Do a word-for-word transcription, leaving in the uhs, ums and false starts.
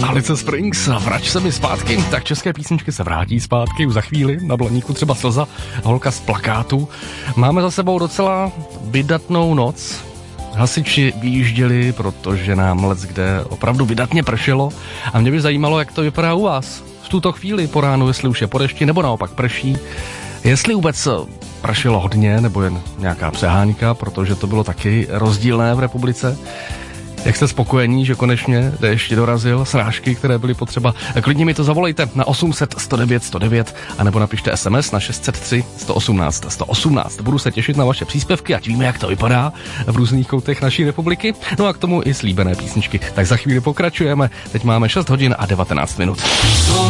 Alice Springs, vrať se mi zpátky. Tak české písničky se vrátí zpátky už za chvíli. Na Blaníku třeba Slza, holka z plakátu. Máme za sebou docela vydatnou noc. Hasiči vyjížděli, protože nám leckde opravdu vydatně pršelo. A mě by zajímalo, jak to vypadá u vás v tuto chvíli po ránu, jestli už je po dešti, nebo naopak prší. Jestli vůbec pršelo hodně, nebo jen nějaká přehánka, protože to bylo taky rozdílné v republice. Jak jste spokojení, že konečně déšť dorazil, srážky, které byly potřeba? Klidně mi to zavolejte na osm set sto devět sto devět anebo napište es em es na šest set tři sto osmnáct sto osmnáct. Budu se těšit na vaše příspěvky, ať víme, jak to vypadá v různých koutech naší republiky. No a k tomu i slíbené písničky. Tak za chvíli pokračujeme. Teď máme šest hodin a devatenáct minut.